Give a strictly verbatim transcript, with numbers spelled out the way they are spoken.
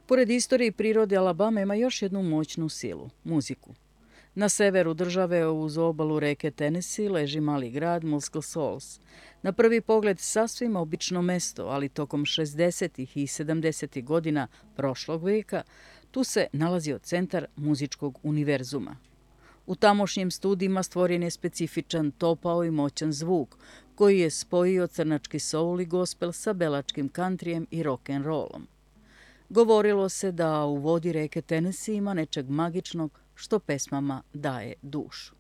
Pored istorije i prirode, Alabama ima još jednu moćnu silu – muziku. Na severu države uz obalu reke Tennessee leži mali grad Muscle Shoals. Na prvi pogled sasvim obično mesto, ali tokom šezdesetih i sedamdesetih godina prošlog veka tu se nalazio centar muzičkog univerzuma. U tamošnjim studijima stvoren je specifičan, topao i moćan zvuk, koji je spojio crnački soul i gospel sa belačkim kantrijem i rock'n'rollom. Govorilo se da u vodi reke Tennessee ima nečeg magičnog što pesmama daje dušu.